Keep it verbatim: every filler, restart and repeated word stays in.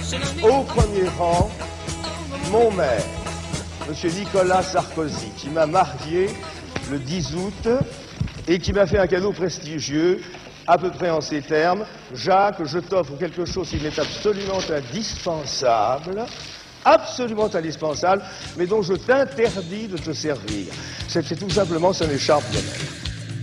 Au premier rang, mon maire, M. Nicolas Sarkozy, qui m'a marié le dix août et qui m'a fait un cadeau prestigieux, à peu près en ces termes: Jacques, je t'offre quelque chose qui m'est absolument indispensable, absolument indispensable, mais dont je t'interdis de te servir. C'est tout simplement son écharpe de maire.